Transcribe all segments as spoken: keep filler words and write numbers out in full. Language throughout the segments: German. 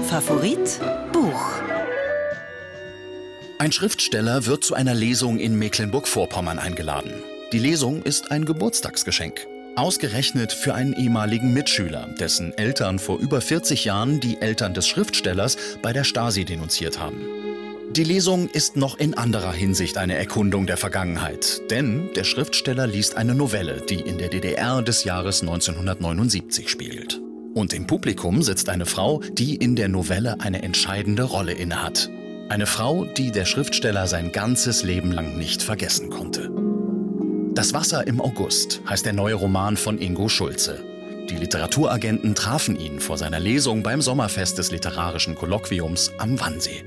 Favorit Buch. Ein Schriftsteller wird zu einer Lesung in Mecklenburg-Vorpommern eingeladen. Die Lesung ist ein Geburtstagsgeschenk. Ausgerechnet für einen ehemaligen Mitschüler, dessen Eltern vor über vierzig Jahren die Eltern des Schriftstellers bei der Stasi denunziert haben. Die Lesung ist noch in anderer Hinsicht eine Erkundung der Vergangenheit, denn der Schriftsteller liest eine Novelle, die in der D D R des Jahres neunzehnhundertneunundsiebzig spielt. Und im Publikum sitzt eine Frau, die in der Novelle eine entscheidende Rolle innehat. Eine Frau, die der Schriftsteller sein ganzes Leben lang nicht vergessen konnte. Das Wasser im August heißt der neue Roman von Ingo Schulze. Die Literaturagenten trafen ihn vor seiner Lesung beim Sommerfest des Literarischen Kolloquiums am Wannsee.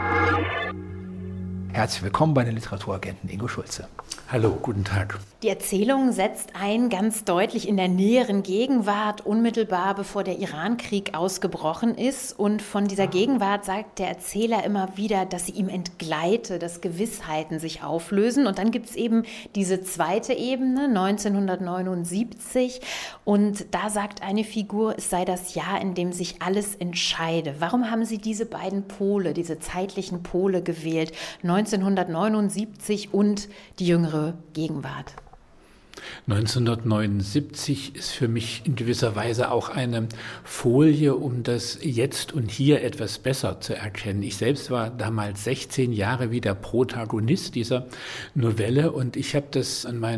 Herzlich willkommen bei den Literaturagenten Ingo Schulze. Hallo, guten Tag. Die Erzählung setzt ein ganz deutlich in der näheren Gegenwart, unmittelbar bevor der Irankrieg ausgebrochen ist. Und von dieser Gegenwart sagt der Erzähler immer wieder, dass sie ihm entgleite, dass Gewissheiten sich auflösen. Und dann gibt es eben diese zweite Ebene, neunzehnhundertneunundsiebzig. Und da sagt eine Figur, es sei das Jahr, in dem sich alles entscheide. Warum haben Sie diese beiden Pole, diese zeitlichen Pole gewählt, neunzehnhundertneunundsiebzig und die jüngere Gegenwart? neunzehnhundertneunundsiebzig ist für mich in gewisser Weise auch eine Folie, um das Jetzt und Hier etwas besser zu erkennen. Ich selbst war damals sechzehn Jahre wie der Protagonist dieser Novelle und ich habe das an meinen